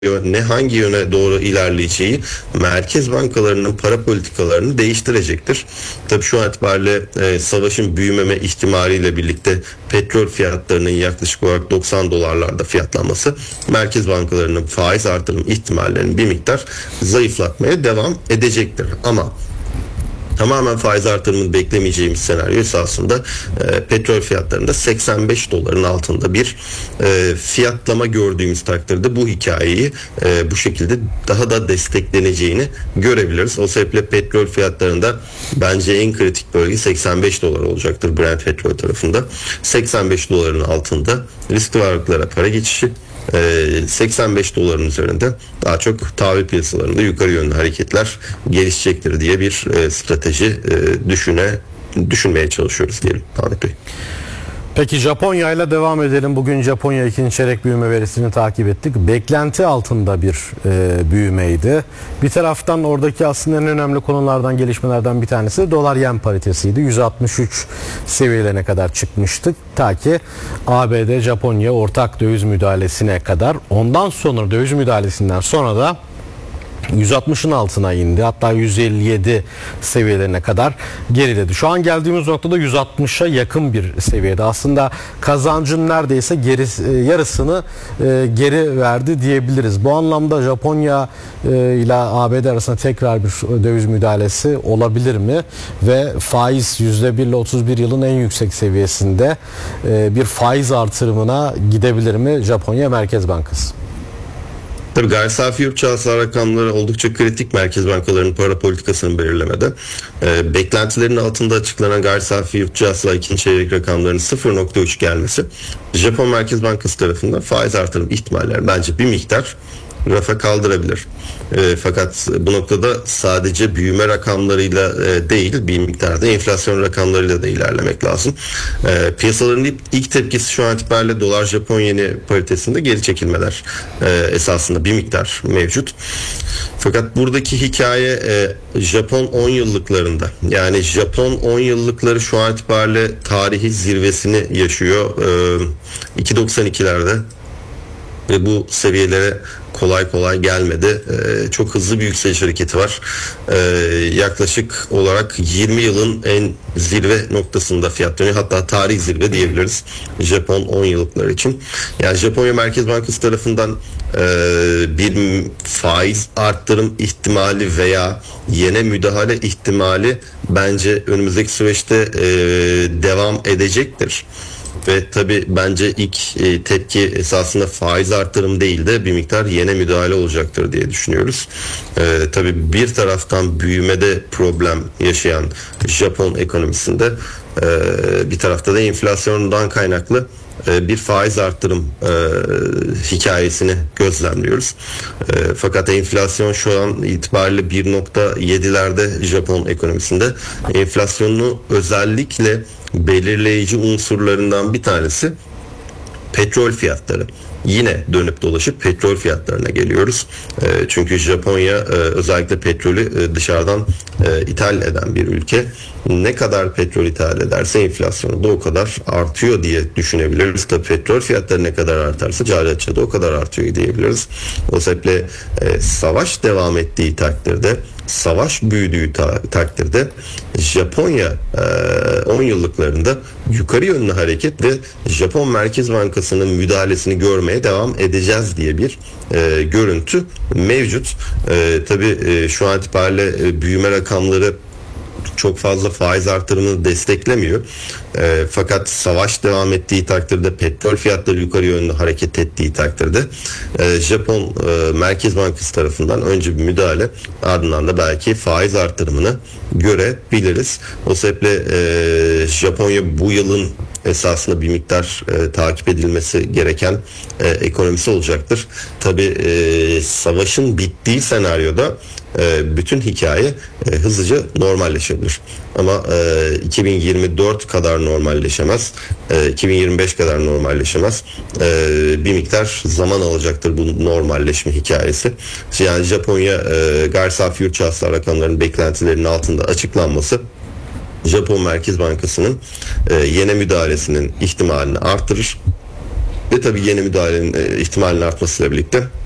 ne hangi yöne doğru ilerleyeceği merkez bankalarının para politikalarını değiştirecektir. Tabii şu an itibariyle savaşın büyümeme ihtimaliyle birlikte petrol fiyatlarının yaklaşık olarak 90 dolarlarda fiyatlanması merkez bankalarının faiz artırım ihtimallerini bir miktar zayıflatmaya devam edecektir. Ama tamamen faiz artırımını beklemeyeceğimiz senaryo esasında petrol fiyatlarında 85 doların altında bir fiyatlama gördüğümüz takdirde bu hikayeyi bu şekilde daha da destekleneceğini görebiliriz. O sebeple petrol fiyatlarında bence en kritik bölge 85 dolar olacaktır Brent petrol tarafında. 85 doların altında riskli varlıklara para geçişi, 85 doların üzerinde daha çok tahvil piyasalarında yukarı yönlü hareketler gelişecektir diye bir strateji düşünmeye çalışıyoruz diyelim Ahmet Bey. Peki Japonya ile devam edelim. Bugün Japonya ikinci çeyrek büyüme verisini takip ettik. Beklenti altında bir büyümeydi. Bir taraftan oradaki aslında en önemli konulardan, gelişmelerden bir tanesi dolar yen paritesiydi. 163 seviyelerine kadar çıkmıştık. Ta ki ABD Japonya ortak döviz müdahalesine kadar. Ondan sonra döviz müdahalesinden sonra da 160'ın altına indi. Hatta 157 seviyelerine kadar geriledi. Şu an geldiğimiz noktada 160'a yakın bir seviyede. Aslında kazancın neredeyse yarısını geri verdi diyebiliriz. Bu anlamda Japonya ile ABD arasında tekrar bir döviz müdahalesi olabilir mi? Ve faiz %1 ile 31 yılın en yüksek seviyesinde bir faiz artırımına gidebilir mi Japonya Merkez Bankası? Tabii gayri safi yurt içi hasıla rakamları oldukça kritik merkez bankalarının para politikasını belirlemede. Beklentilerin altında açıklanan gayri safi yurt içi hasıla ikinci çeyrek rakamlarının 0.3 gelmesi Japon Merkez Bankası tarafından faiz artırım ihtimalleri bence bir miktar rafa kaldırabilir. Fakat bu noktada sadece büyüme rakamlarıyla değil, bir miktarda enflasyon rakamlarıyla da ilerlemek lazım. Piyasaların ilk tepkisi şu an itibariyle dolar Japon yeni paritesinde geri çekilmeler esasında bir miktar mevcut. Fakat buradaki hikaye Japon 10 yıllıklarında. Yani Japon 10 yıllıkları şu an itibariyle tarihi zirvesini yaşıyor. 2.92'lerde ve bu seviyelere kolay kolay gelmedi. Çok hızlı bir yükseliş hareketi var. Yaklaşık olarak 20 yılın en zirve noktasında fiyatlanıyor. Hatta tarih zirve diyebiliriz Japon 10 yıllıkları için. Yani Japonya Merkez Bankası tarafından bir faiz arttırım ihtimali veya yene müdahale ihtimali bence önümüzdeki süreçte devam edecektir. Ve tabi bence ilk tepki esasında faiz artırım değil de bir miktar yene müdahale olacaktır diye düşünüyoruz. Tabi bir taraftan büyümede problem yaşayan Japon ekonomisinde bir tarafta da enflasyondan kaynaklı bir faiz artırım hikayesini gözlemliyoruz. Fakat enflasyon şu an itibariyle 1.7'lerde Japon ekonomisinde. Enflasyonunu özellikle belirleyici unsurlarından bir tanesi petrol fiyatları. Yine dönüp dolaşıp petrol fiyatlarına geliyoruz. Çünkü Japonya özellikle petrolü dışarıdan ithal eden bir ülke. Ne kadar petrol ithal ederse enflasyonu da o kadar artıyor diye düşünebiliriz. Tabii petrol fiyatları ne kadar artarsa cari açığı da o kadar artıyor diyebiliriz. O sebeple savaş devam ettiği takdirde, savaş büyüdüğü takdirde Japonya 10 yıllıklarında yukarı yönlü hareket ve Japon Merkez Bankası'nın müdahalesini görmeye devam edeceğiz diye bir görüntü mevcut. Tabii şu an itibariyle büyüme rakamları çok fazla faiz artırımını desteklemiyor. Fakat savaş devam ettiği takdirde, petrol fiyatları yukarı yönlü hareket ettiği takdirde Japon Merkez Bankası tarafından önce bir müdahale, ardından da belki faiz artırımını görebiliriz. O sebeple Japonya bu yılın esasında bir miktar takip edilmesi gereken ekonomisi olacaktır. Tabii savaşın bittiği senaryoda bütün hikaye hızlıca normalleşebilir. Ama 2024 kadar normalleşemez. 2025 kadar normalleşemez. Bir miktar zaman alacaktır bu normalleşme hikayesi. Yani Japonya gayri safi yurt içi hasıla rakamlarının beklentilerinin altında açıklanması Japon Merkez Bankası'nın yene müdahalesinin ihtimalini artırır. Ve tabii yeni müdahalenin ihtimalinin artmasıyla birlikte